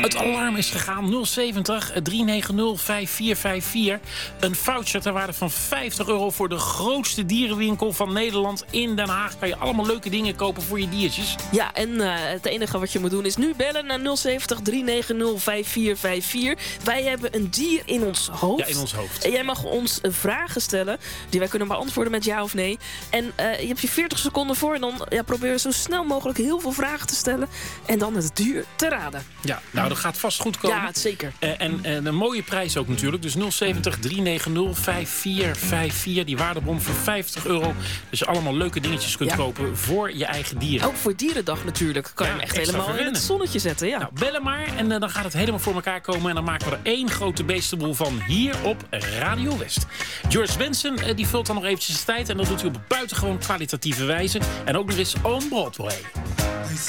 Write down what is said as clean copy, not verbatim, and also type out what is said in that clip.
Het alarm is gegaan. 070 390 5454. Een voucher ter waarde van €50 voor de grootste dierenwinkel van Nederland in Den Haag. Kan je allemaal leuke dingen kopen voor je diertjes. Ja, en het enige wat je moet doen is nu bellen naar 070 390 5454. Wij hebben een dier in ons hoofd. Ja, in ons hoofd. En jij mag ons vragen stellen die wij kunnen beantwoorden met ja of nee. En je hebt je 40 seconden voor en dan probeer zo snel mogelijk heel veel vragen te stellen. En dan het dier te raden. Ja, nou dat gaat vast goed komen. Ja, zeker. En een mooie prijs ook natuurlijk. Dus 070 390 5454. Die waardebon voor €50. Dus je allemaal leuke dingetjes kunt kopen voor je eigen dieren. Ook voor Dierendag natuurlijk. Kan je hem echt helemaal in het zonnetje zetten. Ja. Nou, bellen maar en dan gaat het helemaal voor elkaar komen. En dan maken we er één grote beestenboel van hier op Radio West. George Benson die vult dan nog eventjes de tijd. En dat doet hij op buitengewoon kwalitatieve wijze. En ook nog eens on Broadway.